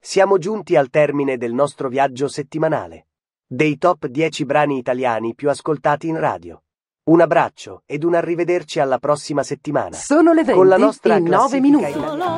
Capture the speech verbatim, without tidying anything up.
Siamo giunti al termine del nostro viaggio settimanale. Dei top dieci brani italiani più ascoltati in radio. Un abbraccio ed un arrivederci alla prossima settimana. Sono le Con la venti nostra e nove classifica minuti. italiana.